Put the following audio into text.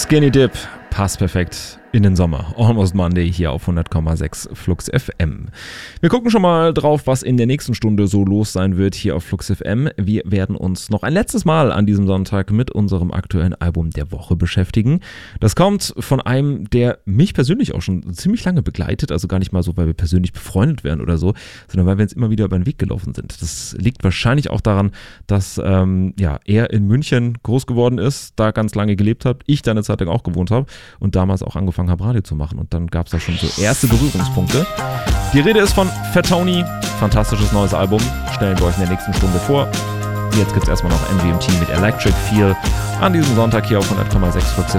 Skinny Dip passt perfekt in den Sommer. Almost Monday hier auf 100,6 Flux FM. Wir gucken schon mal drauf, was in der nächsten Stunde so los sein wird hier auf Flux FM. Wir werden uns noch ein letztes Mal an diesem Sonntag mit unserem aktuellen Album der Woche beschäftigen. Das kommt von einem, der mich persönlich auch schon ziemlich lange begleitet, also gar nicht mal so, weil wir persönlich befreundet wären oder so, sondern weil wir uns immer wieder über den Weg gelaufen sind. Das liegt wahrscheinlich auch daran, dass er in München groß geworden ist, da ganz lange gelebt hat, ich da eine Zeit lang auch gewohnt habe und damals auch angefangen habe, Radio zu machen. Und dann gab es da schon so erste Berührungspunkte. Die Rede ist von Fat Tony. Fantastisches neues Album. Stellen wir euch in der nächsten Stunde vor. Jetzt gibt es erstmal noch MVMT mit Electric Feel an diesem Sonntag hier auf 100,6 Flux